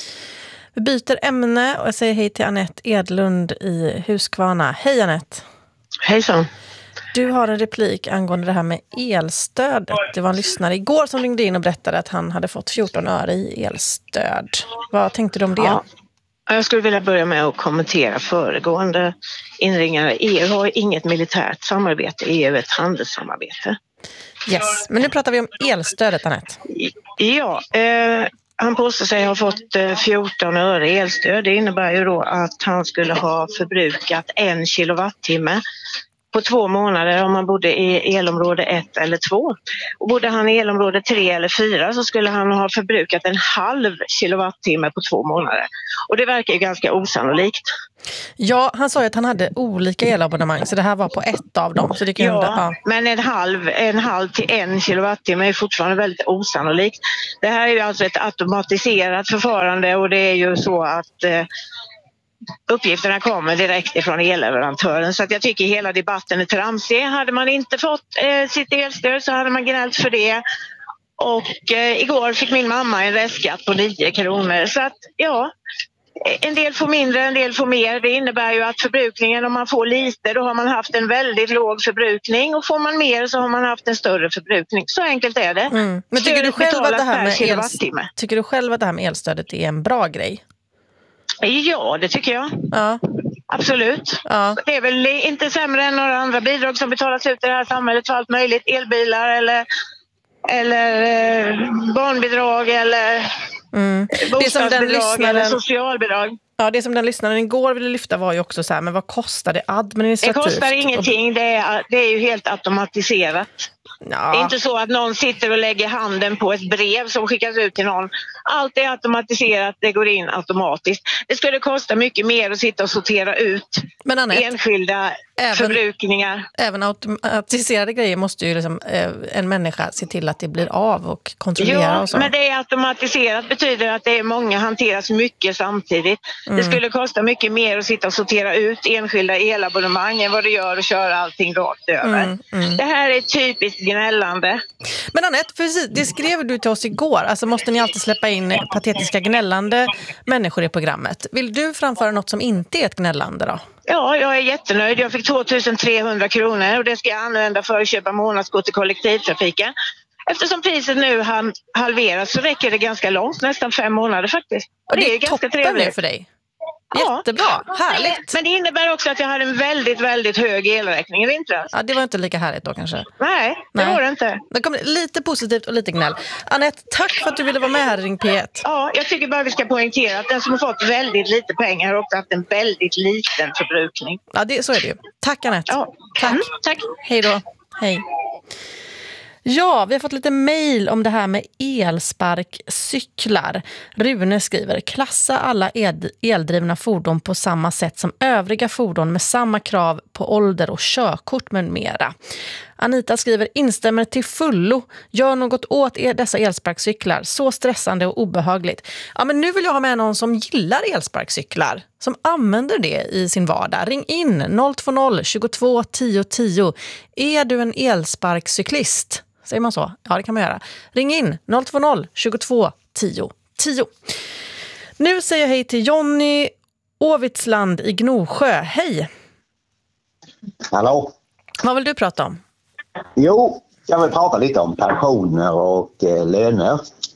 Vi byter ämne och jag säger hej till Anette Edlund i Huskvarna. Hej Anette. Hejsan. Du har en replik angående det här med elstödet. Det var en lyssnare igår som ringde in och berättade att han hade fått fjorton öre i elstöd. Vad tänkte du om det? Ja. Jag skulle vilja börja med att kommentera föregående inringare. E U har inget militärt samarbete, E U är ett handelssamarbete. Yes, men nu pratar vi om elstödet, Anette. Ja, eh, han påstår sig ha fått eh, fjorton öre elstöd. Det innebär ju då att han skulle ha förbrukat en kilowattimme på två månader om man bodde i elområde ett eller två. Och bodde han i elområde tre eller fyra så skulle han ha förbrukat en halv kilowattimme på två månader. Och det verkar ju ganska osannolikt. Ja, han sa ju att han hade olika elabonnemang så det här var på ett av dem. Så det kan ja, hända, ja, men en halv, en halv till en kilowattimme är fortfarande väldigt osannolikt. Det här är ju alltså ett automatiserat förfarande och det är ju så att eh, uppgifterna kommer direkt ifrån elleverantören. Så att jag tycker hela debatten är tramsig. Hade man inte fått eh, sitt elstöd så hade man gnällt för det. Och eh, igår fick min mamma en restskatt på nio kronor. Så att ja, en del får mindre, en del får mer. Det innebär ju att förbrukningen, om man får lite då har man haft en väldigt låg förbrukning. Och får man mer så har man haft en större förbrukning. Så enkelt är det. Mm. Men tycker du, själv att det här med el... tycker du själv att det här med elstödet är en bra grej? Ja, det tycker jag. Ja. Absolut. Ja. Det är väl inte sämre än några andra bidrag som betalas ut i det här samhället för allt möjligt. Elbilar eller, eller eh, barnbidrag eller mm. bostadsbidrag eller socialbidrag. Ja, det som den lyssnaren igår ville lyfta var ju också så här, men vad kostar det administrativt? Det kostar ingenting, det är, det är ju helt automatiserat. Ja. Det är inte så att någon sitter och lägger handen på ett brev som skickas ut till någon. Allt är automatiserat, det går in automatiskt. Det skulle kosta mycket mer att sitta och sortera ut men Anette, enskilda även, förbrukningar. Även automatiserade grejer måste ju liksom, eh, en människa se till att det blir av och kontrollera. Ja, och så. Men det är automatiserat betyder att det är många hanteras mycket samtidigt. Mm. Det skulle kosta mycket mer att sitta och sortera ut enskilda elabonnemang än vad det gör att köra allting rakt över. Mm, mm. Det här är typiskt gnällande. Men Anette, precis, det skrev du till oss igår. Alltså måste ni alltid släppa in patetiska gnällande människor i programmet. Vill du framföra något som inte är ett gnällande då? Ja, jag är jättenöjd. Jag fick två tusen trehundra kronor och det ska jag använda för att köpa månadskort till kollektivtrafiken. Eftersom priset nu halveras så räcker det ganska långt, nästan fem månader faktiskt. Och det, det är, är ganska trevligt för dig. Jättebra, ja. Härligt. Men det innebär också att jag hade en väldigt, väldigt hög elräkning i vintras. Ja, det var inte lika härligt då kanske. Nej, det Nej. var det inte. Det kom lite positivt och lite gnäll. Anette, tack för att du ville vara med här i Ring P ett. Ja, jag tycker bara vi ska poängtera att den som har fått väldigt lite pengar har också haft en väldigt liten förbrukning. Ja, det, så är det ju. Tack Anette. Ja. Tack. Mm, tack. Hej då. Hej. Ja, vi har fått lite mejl om det här med elsparkcyklar. Rune skriver, klassa alla ed- eldrivna fordon på samma sätt som övriga fordon med samma krav på ålder och körkort med mera. Anita skriver, instämmer till fullo. Gör något åt er dessa elsparkcyklar. Så stressande och obehagligt. Ja, men nu vill jag ha med någon som gillar elsparkcyklar. Som använder det i sin vardag. Ring in noll två noll tjugotvå tio tio. Är du en elsparkcyklist? Säger man så? Ja, det kan man göra. Ring in noll två noll tjugotvå tio tio. Nu säger jag hej till Jonny Åvitsland i Gnosjö. Hej! Hallå! Vad vill du prata om? Jo, jag vill prata lite om pensioner och eh, löner.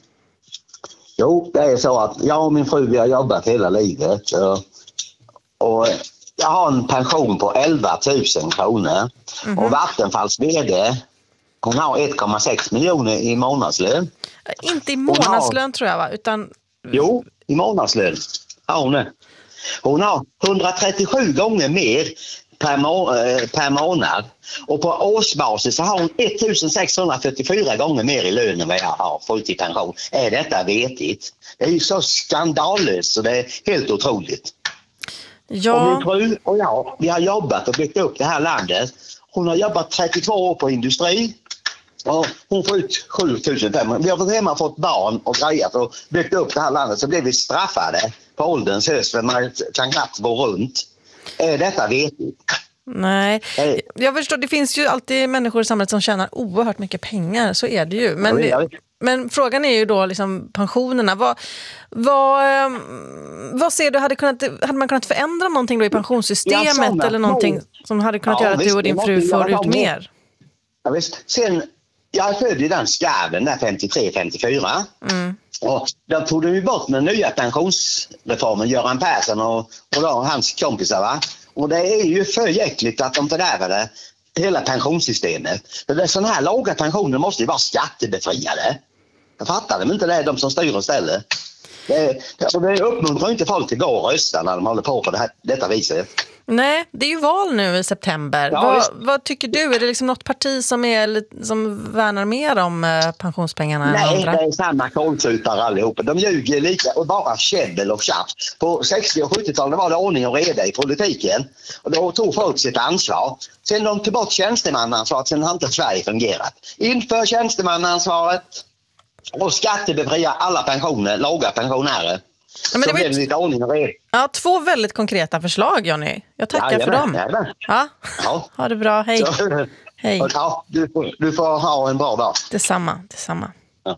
Jo, det är så att jag och min fru vi har jobbat hela livet. Och, och jag har en pension på elva tusen kronor. Mm-hmm. Och Vattenfalls vd, hon har ett komma sex miljoner i månadslön. Inte i månadslön har, tror jag va? Utan... Jo, i månadslön. Ja, hon är. Hon har hundratrettiosju gånger mer per, må- per månad. Och på årsbasis så har hon ettusensexhundrafyrtiofyra gånger mer i lön än vad jag har fått i pension. Är detta vetigt? Det är ju så skandalöst så det är helt otroligt. Ja. Och min fru och jag, vi har jobbat och byggt upp det här landet. Hon har jobbat trettiotvå år på industri. Och hon får ut sju tusen femhundra. Vi har fått hemma fått barn och grejat och byggt upp det här landet. Så blev vi straffade på ålderns höst för man kan knappt gå runt. Är detta vetigt? Nej, jag förstår, det finns ju alltid människor i samhället som tjänar oerhört mycket pengar, så är det ju. Men, det, men frågan är ju då liksom pensionerna. Vad, vad, vad ser du, hade, kunnat, hade man kunnat förändra någonting då i pensionssystemet eller någonting som hade kunnat ja, göra att visst, du och din fru får ut mer? Ja, visst. Sen, jag är född i den skarven där femtiotre femtiofyra. Mm. Och då tog de ju bort med nya pensionsreformen, Göran Persson och, och då, hans kompisar. Va? Och det är ju för jäkligt att de fördärvade hela pensionssystemet. För det, sådana här låga pensioner måste ju vara skattebefriade. Jag fattar de inte det, de som styr och ställer. Det, det, det uppmuntrar inte folk till att gå och rösta när de håller på på det här, detta viset. Nej, det är ju val nu i september. Ja, vad, vad tycker du? Är det liksom något parti som, är, som värnar mer om eh, pensionspengarna Nej, än andra? det är samma kolsutare allihopa. De ljuger lika och bara käbbel och tjafs. På sextio- och sjuttiotalet var det ordning och reda i politiken. Och då tog folk sitt ansvar. Sen de tog bort tjänstemannaansvaret, sen har inte Sverige fungerat. Inför tjänstemannaansvaret och skattebefria alla pensioner, låga pensionärer. Ja, men det så var blev det lite ordning och reda. Ja, två väldigt konkreta förslag, Johnny. Jag tackar Ja, för jajamän, dem. jajamän. Ja. Ja. Ha det bra, hej. Så, Hej. ja, du, får, du får ha en bra dag. Detsamma, detsamma. Ja.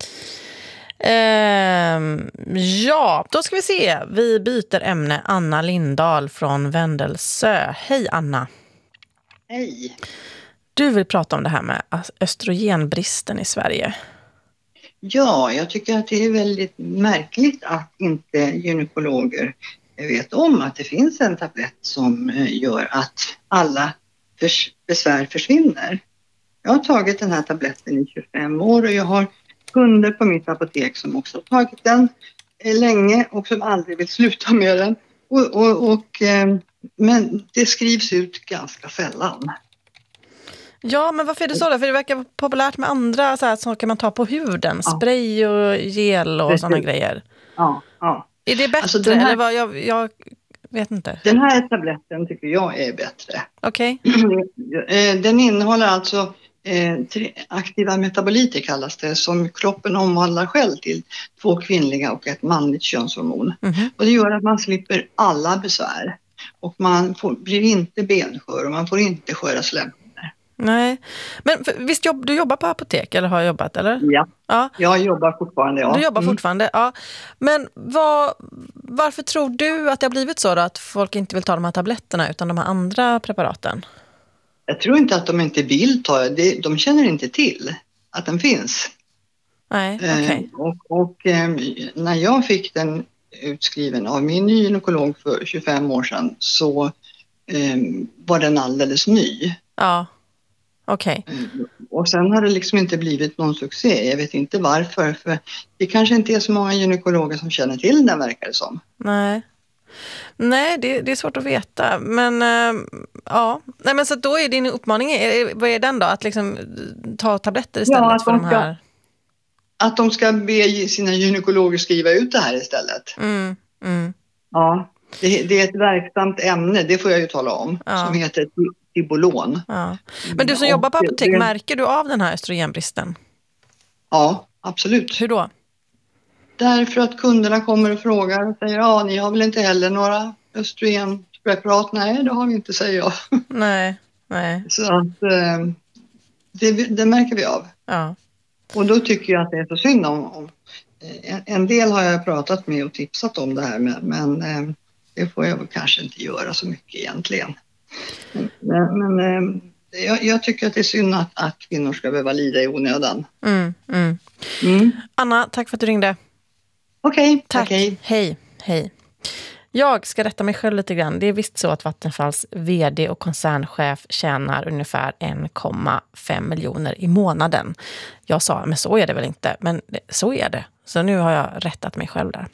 Ehm, ja, då ska vi se. Vi byter ämne. Anna Lindahl från Vändelsö. Hej Anna. Hej. Du vill prata om det här med östrogenbristen i Sverige. Ja, jag tycker att det är väldigt märkligt att inte gynekologer vet om att det finns en tablett som gör att alla förs- besvär försvinner. Jag har tagit den här tabletten i tjugofem år och jag har kunder på mitt apotek som också har tagit den länge och som aldrig vill sluta med den. Och, och, och, eh, men det skrivs ut ganska sällan. Ja, men varför är det så då? För det verkar populärt med andra så här, saker man tar på huden. Ja. Spray och gel och sådana grejer. Ja, ja. Är det bättre? Alltså den här, eller vad? Jag, jag vet inte. Den här tabletten tycker jag är bättre. Okej. Okay. Den innehåller alltså eh, tre aktiva metaboliter kallas det, som kroppen omvandlar själv till två kvinnliga och ett manligt könshormon. Mm-hmm. Och det gör att man slipper alla besvär. Och man får, blir inte benskör och man får inte sköra slemhinnor. Nej, men för, visst jobb, du jobbar på apotek eller har jobbat eller? Ja, ja. Jag jobbar fortfarande. Ja. Du jobbar mm. fortfarande, ja. Men vad, varför tror du att det har blivit så då, att folk inte vill ta de här tabletterna utan de här andra preparaten? Jag tror inte att de inte vill ta det, de känner inte till att den finns. Nej, okej. Okay. Eh, och och eh, när jag fick den utskriven av min gynekolog för tjugofem år sedan så eh, var den alldeles ny. Ja. Okej. Okay. Och sen har det liksom inte blivit någon succé. Jag vet inte varför. För det kanske inte är så många gynekologer som känner till den, verkar det som. Nej. Nej, det, det är svårt att veta. Men äh, ja. Nej, men så då är din uppmaning, är, vad är den då? Att liksom ta tabletter istället ja, för de här? Ska, att de ska be sina gynekologer skriva ut det här istället. Mm, mm. Ja. Det, det är ett verksamt ämne, det får jag ju tala om. Ja. Som heter Tibolon. Ja. Men du som jobbar på apotek, det, märker du av den här östrogenbristen? Ja, absolut. Hur då? Därför att kunderna kommer och frågar och säger, ja, ni har väl inte heller några östrogenpreparat? Nej, det har vi inte, säger jag. Nej, nej. Så att det, det märker vi av. Ja. Och då tycker jag att det är så synd om, om en, en del har jag pratat med och tipsat om det här med, men det får jag väl kanske inte göra så mycket egentligen. Men, men jag, jag tycker att det är synd att, att kvinnor ska behöva lida i onödan. Mm, mm. Mm. Anna, tack för att du ringde. Okej, okay, tack. Okay. Hej, hej. Jag ska rätta mig själv lite grann. Det är visst så att Vattenfalls vd och koncernchef tjänar ungefär en komma fem miljoner i månaden. Jag sa, men så är det väl inte. Men så är det. Så nu har jag rättat mig själv där.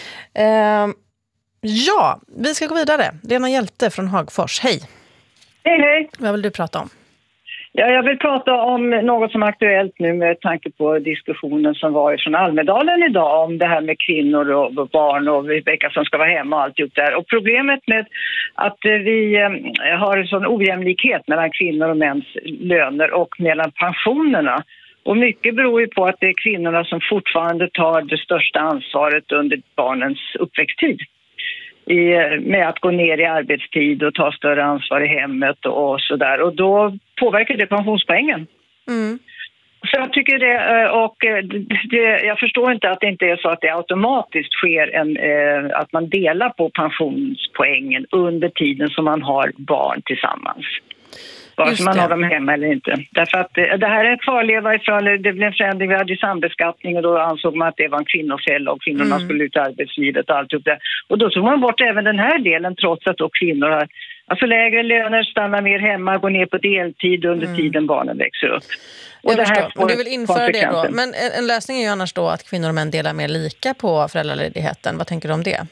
Ehm, ja, vi ska gå vidare. Lena Hjälte från Hagfors. Hej. Hej, hej. Vad vill du prata om? Ja, jag vill prata om något som är aktuellt nu med tanke på diskussionen som var från Almedalen idag om det här med kvinnor och barn och vilka som ska vara hemma och alltihop där. Och problemet med att vi har en sån ojämlikhet mellan kvinnor och mäns löner och mellan pensionerna. Och mycket beror ju på att det är kvinnorna som fortfarande tar det största ansvaret under barnens uppväxttid. I, med att gå ner i arbetstid och ta större ansvar i hemmet och, och sådär. Och då påverkar det pensionspoängen. Mm. Så jag tycker det, och det, jag förstår inte att det inte är så att det automatiskt sker en, att man delar på pensionspoängen under tiden som man har barn tillsammans. Vare sig man har dem hemma eller inte. Därför att det, det här är en kvarleva ifrån, det blev en förändring, vi hade ju sambeskattning och då ansåg man att det var en kvinnofälla och kvinnorna mm. skulle ut i arbetslivet och allt upp det. Och då tog man bort även den här delen trots att då kvinnor har alltså lägre löner, stannar mer hemma, går ner på deltid under mm. tiden barnen växer upp. Och Jag det här förstår. Men du vill införa det då. Men en lösning är ju annars då att kvinnor och män delar mer lika på föräldraledigheten. Vad tänker du om det?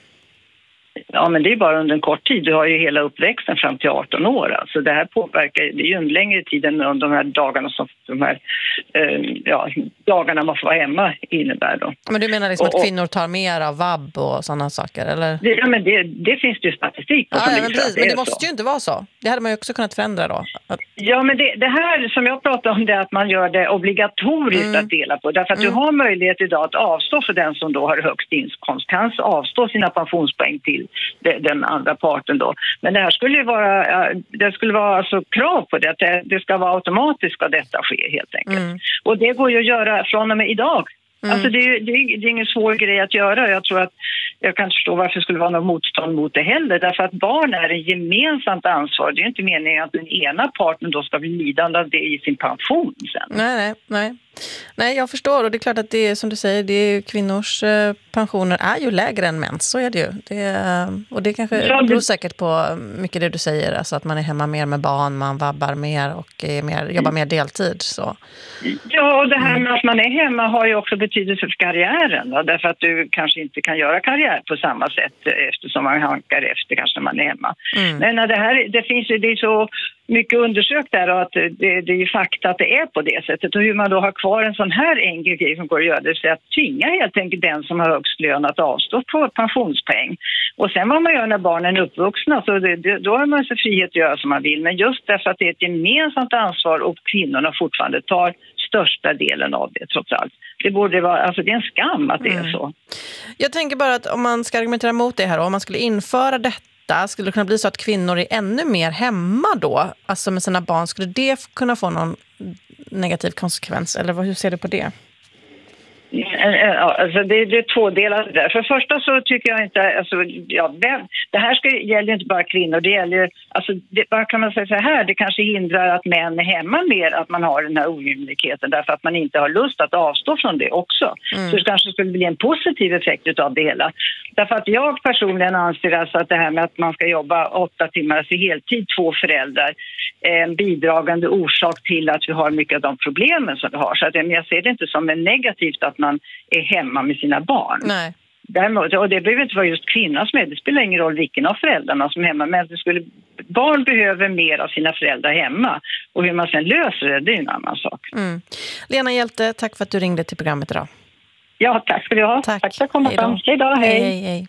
Ja, men det är bara under en kort tid. Du har ju hela uppväxten fram till arton år. Alltså det här påverkar, det är ju en längre tid än de här dagarna som de här eh, ja, dagarna man får vara hemma innebär då. Men du menar liksom och, att kvinnor tar mer av vab och sådana saker, eller? Det, ja, men det, det finns det ju statistik på. Ja, som ja, men, precis, det men det så. måste ju inte vara så. Det hade man ju också kunnat förändra då. Att... Ja, men det, det här som jag pratade om, det är att man gör det obligatoriskt mm. att dela på. Därför att mm. du har möjlighet idag att avstå för den som då har högst inkomst. Kan avstå sina pensionspoäng till den andra parten då. Men det här skulle ju vara, det skulle vara alltså krav på det, att det, det ska vara automatiskt ska detta ske helt enkelt. Mm. Och det går ju att göra från och med idag. Mm. Alltså det är, det, är, det är ingen svår grej att göra. Jag tror att jag kan förstå varför det skulle vara något motstånd mot det heller. Därför att barn är ett gemensamt ansvar. Det är inte meningen att den ena parten då ska bli lidande av det i sin pension sen. Nej, nej, nej. Nej, jag förstår. Och det är klart att det är som du säger, det är ju, kvinnors eh, pensioner är ju lägre än mäns. Så är det ju. Det är, och det kanske ja, det... beror säkert på mycket det du säger. Alltså att man är hemma mer med barn, man vabbar mer och är mer, jobbar mer deltid. Så. Ja, och det här med att man är hemma har ju också betydelse för karriären. Då, därför att du kanske inte kan göra karriär på samma sätt eftersom man hankar efter kanske när man är hemma. Mm. Men det här, det finns ju, det är så mycket undersökt där och att det, det är ju fakta att det är på det sättet. Och hur man då har kvar en sån här enkel grej som går att göra, det är att tvinga helt enkelt den som har högst lön att avstå på pensionspoäng. Och sen vad man gör när barnen är uppvuxna, så det, det, då har man så frihet att göra som man vill. Men just därför att det är ett gemensamt ansvar och kvinnorna fortfarande tar största delen av det trots allt. Det borde vara, alltså det är en skam att det mm. är så. Jag tänker bara att om man ska argumentera mot det här och om man skulle införa detta, skulle det kunna bli så att kvinnor är ännu mer hemma då? Alltså med sina barn, skulle det kunna få någon negativ konsekvens? Eller hur ser du på det? Ja, alltså det, det är två delar där. För det första så tycker jag inte, alltså, ja, det här ska, gäller inte bara kvinnor, det gäller, alltså, det, vad kan man säga så här, det kanske hindrar att män är hemma mer, att man har den här ojämlikheten därför att man inte har lust att avstå från det också. Mm. Så det kanske skulle bli en positiv effekt av det hela. Därför att jag personligen anser alltså att det här med att man ska jobba åtta timmar, alltså heltid, två föräldrar, är en bidragande orsak till att vi har mycket av de problemen som vi har. Så att jag ser det inte som en negativt att man är hemma med sina barn. Nej. Däremot, och det behöver inte vara just kvinnan som är, det spelar ingen roll vilken av föräldrarna som är hemma, men det skulle, barn behöver mer av sina föräldrar hemma, och hur man sen löser det, det är en annan sak. Mm. Lena Hjälte, tack för att du ringde till programmet idag. Ja, tack ska du ha. Tack, tack för att komma fram. Hej då, hej. Hej, hej.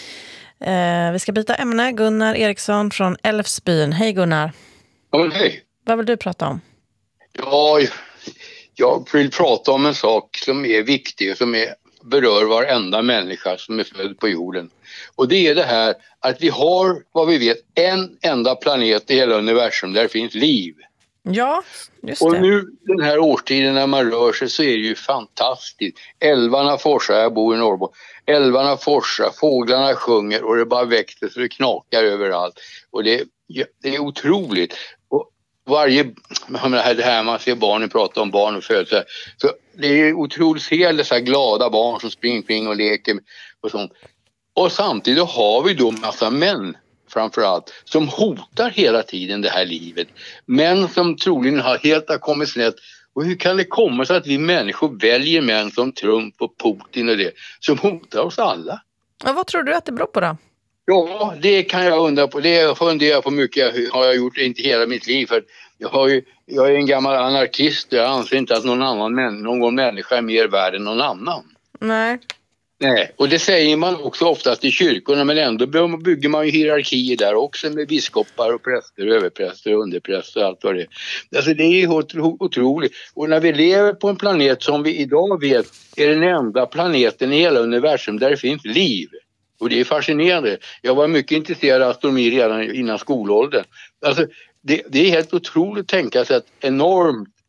Eh, vi ska byta ämne. Gunnar Eriksson från Älvsbyn. Hej Gunnar. Ja, men hej. Vad vill du prata om? Ja, jag vill prata om en sak som är viktig och som är, berör varenda människa som är född på jorden. Och det är det här att vi har, vad vi vet, en enda planet i hela universum där det finns liv. Ja, just det. Och nu den här årstiden när man rör sig så är det ju fantastiskt. Älvarna forsar, jag bor i Norrbotten. Älvarna forsar, fåglarna sjunger och det bara växer så det knakar överallt. Och det, det är otroligt. Och varje, det här man ser barnen prata om barn och födelse. Så det är otroligt att se dessa glada barn som springer kring och leker och sånt. Och samtidigt har vi då massa män framförallt som hotar hela tiden det här livet. Män som troligen har helt har kommit snett. Och hur kan det komma så att vi människor väljer män som Trump och Putin och det som hotar oss alla? Ja, vad tror du att det beror på då? Ja, det kan jag undra på. Det funderar på mycket har jag gjort, inte hela mitt liv. För jag, har ju, jag är en gammal anarkist och jag anser inte att någon annan män, någon människa är mer värd än någon annan. Nej. Nej, och det säger man också oftast i kyrkorna, men ändå bygger man ju hierarkier där också med biskopar och präster, överpräster och underpräster och allt vad det är. Alltså det är otroligt. Och när vi lever på en planet som vi idag vet är den enda planeten i hela universum där det finns liv. Och det är fascinerande. Jag var mycket intresserad av astronomi redan innan skolåldern. Alltså det, det är helt otroligt att tänka sig att enormt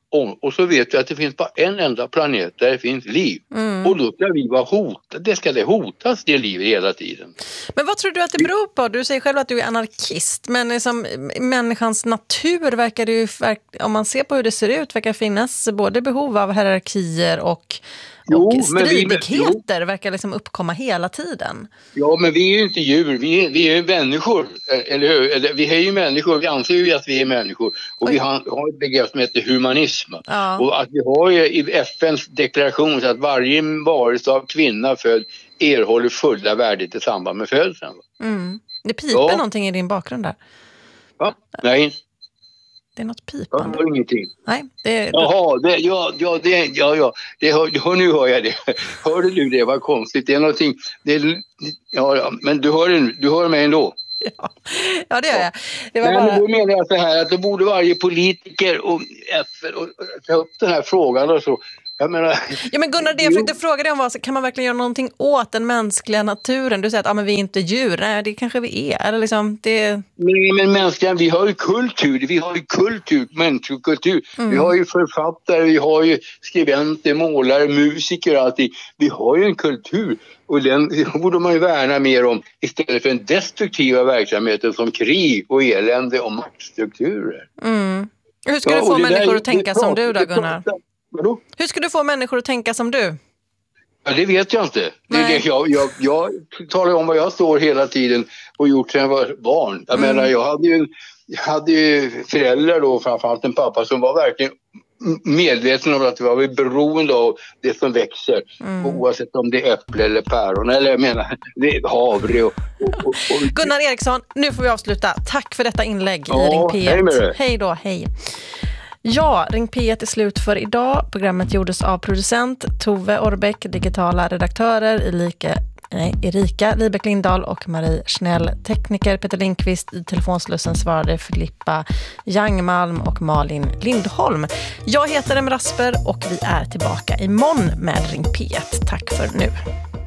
om, och så vet vi att det finns bara en enda planet där det finns liv. Mm. Och då ska vi vara hotade. Det ska det hotas, det livet hela tiden. Men vad tror du att det beror på? Du säger själv att du är anarkist, men liksom, människans natur verkar det ju, om man ser på hur det ser ut, verkar finnas både behov av hierarkier och Jo, och stridigheter vi, verkar liksom uppkomma hela tiden. Ja, men vi är ju inte djur, vi är, vi är människor, eller hur? Eller, vi är ju människor, vi anser ju att vi är människor. Och Oj. vi har, har ett begrepp som heter humanism. Ja. Och att vi har ju i F N:s deklaration så att varje varelse av kvinna född erhåller fulla värdet i samband med födseln. Mm. Det piper ja. någonting i din bakgrund där. Va? Nej. Det är något pipande. Jag hör ingenting. Nej, det är... Jaha, det, ja, ja, det, ja, ja. Det hör, ja, nu hör jag det. Hörde du det? Vad konstigt. Det är någonting. Det är, ja, ja, men du hör, du hör mig ändå. Ja, ja det gör jag. Det var men bara... då menar jag så här att då borde varje politiker och F N och ta upp den här frågan och så. Jag menar, ja, men Gunnar, det jag försökte fråga dig om var, kan man verkligen göra någonting åt den mänskliga naturen? Du säger att ah, men vi är inte djur. Nej, det kanske vi är. Eller liksom, det... men, men mänskliga, vi har ju kultur. Vi har ju kultur, människokultur. Mm. Vi har ju författare, vi har ju skribenter, målare, musiker och allting. Vi har ju en kultur. Och den borde man ju värna mer om istället för den destruktiva verksamheten som krig och elände och maktstrukturer. Mm. Hur ska ja, du få människor där, att tänka som du då, Gunnar? Vadå? Hur ska du få människor att tänka som du? Ja, det vet jag inte. Det är det. Jag, jag, jag talar om vad jag står hela tiden och gjort sedan jag var barn. Jag mm. menar, jag hade ju, jag hade ju föräldrar då, framförallt en pappa som var verkligen medveten om att vi var beroende av det som växer. Mm. Oavsett om det är äpple eller päron. Eller jag menar, det är havre och, och, och, och... Gunnar Eriksson, nu får vi avsluta. Tack för detta inlägg ja, i Ring P ett. Hej med det. Hej då, hej. Ja, Ring P ett är slut för idag. Programmet gjordes av producent Tove Orbeck, digitala redaktörer Erika, nej, Erika Libeck Lindahl och Marie Schnell. Tekniker Peter Lindqvist, i telefonslussen svarade Filippa Jangmalm och Malin Lindholm. Jag heter Em Rasper och vi är tillbaka imorgon med Ring P ett. Tack för nu.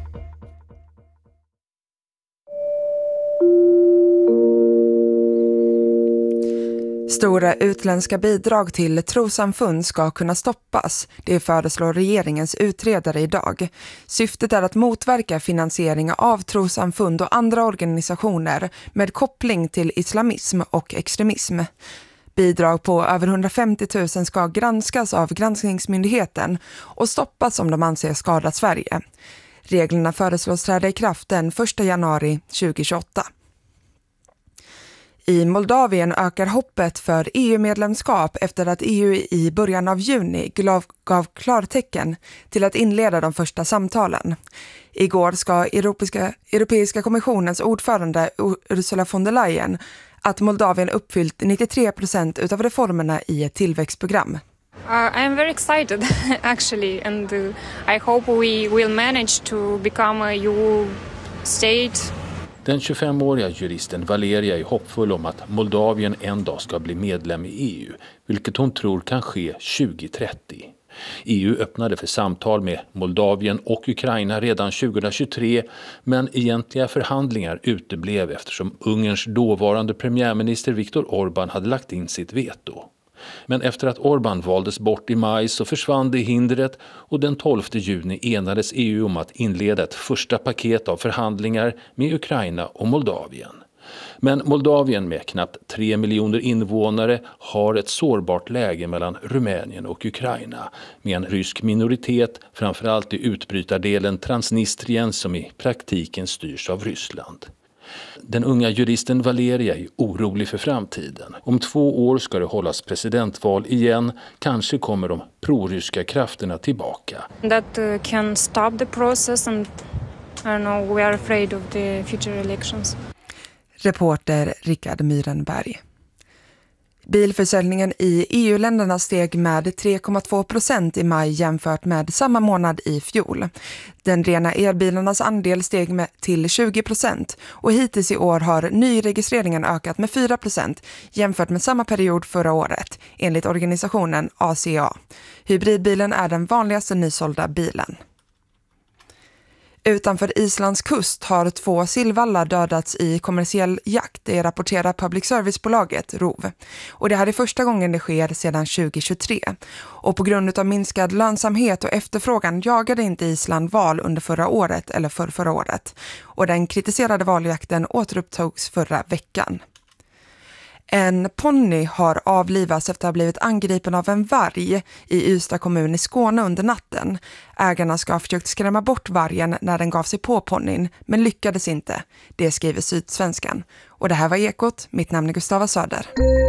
Stora utländska bidrag till trossamfund ska kunna stoppas. Det föreslår regeringens utredare idag. Syftet är att motverka finansiering av trossamfund och andra organisationer med koppling till islamism och extremism. Bidrag på över hundrafemtio tusen ska granskas av granskningsmyndigheten och stoppas om de anser skada Sverige. Reglerna föreslås träda i kraft den första januari tjugohundratjugoåtta. I Moldavien ökar hoppet för E U-medlemskap efter att E U i början av juni gav klartecken till att inleda de första samtalen. Igår ska Europeiska, Europeiska kommissionens ordförande Ursula von der Leyen att Moldavien uppfyllt nittiotre procent utav reformerna i ett tillväxtprogram. Uh, I am very excited actually, and uh, I hope we will manage to become a E U state. Den tjugofemåriga juristen Valeria är hoppfull om att Moldavien en dag ska bli medlem i E U, vilket hon tror kan ske tjugohundratrettio. E U öppnade för samtal med Moldavien och Ukraina redan tjugohundratjugotre, men egentliga förhandlingar uteblev eftersom Ungerns dåvarande premiärminister Viktor Orbán hade lagt in sitt veto. Men efter att Orbán valdes bort i maj så försvann det hindret och den tolfte juni enades E U om att inleda ett första paket av förhandlingar med Ukraina och Moldavien. Men Moldavien med knappt tre miljoner invånare har ett sårbart läge mellan Rumänien och Ukraina med en rysk minoritet, framförallt i utbrytardelen Transnistrien som i praktiken styrs av Ryssland. Den unga juristen Valeria är orolig för framtiden. Om två år ska det hållas presidentval igen. Kanske kommer de proryska krafterna tillbaka. That uh, can stop the process and I don't know, we are afraid of the future elections. Reporter Rickard Myrenberg. Bilförsäljningen i E U-länderna steg med tre komma två procent i maj jämfört med samma månad i fjol. Den rena elbilarnas andel steg med till tjugo procent och hittills i år har nyregistreringen ökat med fyra procent jämfört med samma period förra året, enligt organisationen A C A. Hybridbilen är den vanligaste nysålda bilen. Utanför Islands kust har två sillvallar dödats i kommersiell jakt, det rapporterar public service-bolaget R O V. Och det här är första gången det sker sedan tjugo tjugotre. Och på grund av minskad lönsamhet och efterfrågan jagade inte Island val under förra året eller för förra året. Och den kritiserade valjakten återupptogs förra veckan. En ponny har avlivats efter att ha blivit angripen av en varg i Ystad kommun i Skåne under natten. Ägarna ska ha försökt skrämma bort vargen när den gav sig på ponnyn, men lyckades inte. Det skriver Sydsvenskan. Och det här var Ekot. Mitt namn är Gustava Söder.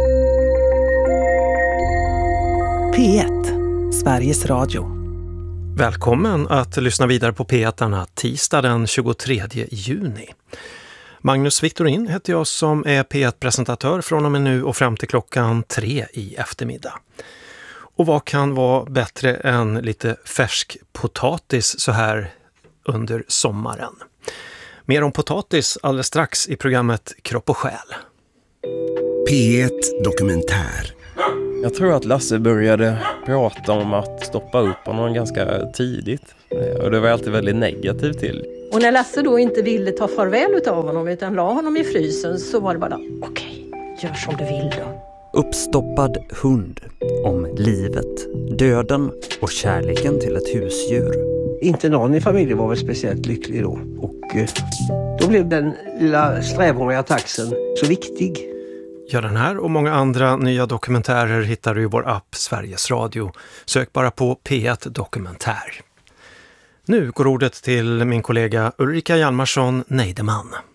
P ett, Sveriges Radio. Välkommen att lyssna vidare på P ett denna tisdag den tjugotredje juni. Magnus Victorin heter jag som är P ett-presentatör från och med nu och fram till klockan tre i eftermiddag. Och vad kan vara bättre än lite färsk potatis så här under sommaren? Mer om potatis alldeles strax i programmet Kropp och själ. P ett Dokumentär. Jag tror att Lasse började prata om att stoppa upp honom ganska tidigt. Och det var jag alltid väldigt negativ till. Och när Lasse då inte ville ta farväl av honom utan la honom i frysen så var det bara okej, gör som du vill då. Uppstoppad hund. Om livet, döden och kärleken till ett husdjur. Inte någon i familjen var väl speciellt lycklig då. Och eh, då blev den lilla strävhåriga taxen så viktig. Ja, den här och många andra nya dokumentärer hittar du i vår app Sveriges Radio. Sök bara på P ett Dokumentär. Nu går ordet till min kollega Ulrika Hjalmarsson Neideman.